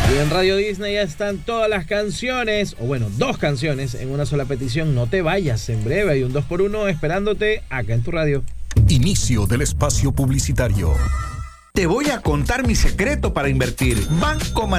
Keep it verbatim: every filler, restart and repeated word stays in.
Y en Radio Disney ya están todas las canciones, o bueno, dos canciones en una sola petición. No te vayas, en breve hay un dos por uno esperándote acá en tu radio. Inicio del espacio publicitario. Te voy a contar mi secreto para invertir. Banco